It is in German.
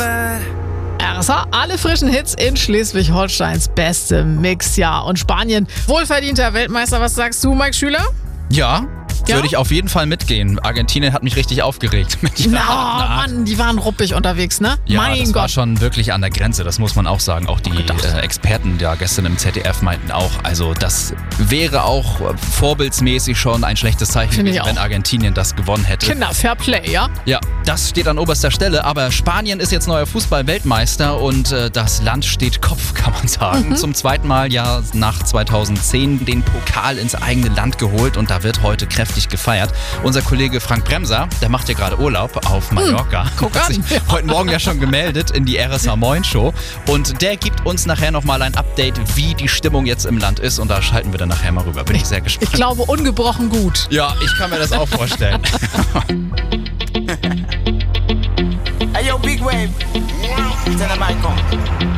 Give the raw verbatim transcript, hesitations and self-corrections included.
R S H, alle frischen Hits in Schleswig-Holsteins beste Mixjahr. Und Spanien, wohlverdienter Weltmeister. Was sagst du, Mike Schüler? Ja, Ja? würde ich auf jeden Fall mitgehen. Argentinien hat mich richtig aufgeregt. Mit ihrer Na, harten Art. Mann, die waren ruppig unterwegs, ne? Ja, mein das war Gott. schon wirklich an der Grenze, das muss man auch sagen. Auch die gedacht. äh, Experten ja gestern im Z D F meinten auch, also das wäre auch äh, vorbildsmäßig schon ein schlechtes Zeichen Finde ich gewesen, wenn auch. Argentinien das gewonnen hätte. Kinder, Fair Play, ja? Ja, das steht an oberster Stelle, aber Spanien ist jetzt neuer Fußball-Weltmeister und äh, das Land steht Kopf, kann man sagen. Mhm. Zum zweiten Mal ja nach zweitausendzehn den Pokal ins eigene Land geholt und da wird heute kräftig gefeiert. Unser Kollege Frank Bremser, der macht ja gerade Urlaub auf Mallorca. guck Hat an. sich heute Morgen ja schon gemeldet in die R S H Moin Show und der gibt uns nachher nochmal ein Update, wie die Stimmung jetzt im Land ist und da schalten wir dann nachher mal rüber. Bin ich sehr gespannt. Ich glaube, ungebrochen gut. Ja, ich kann mir das auch vorstellen. Hey yo, Big Wave. Tell them I come.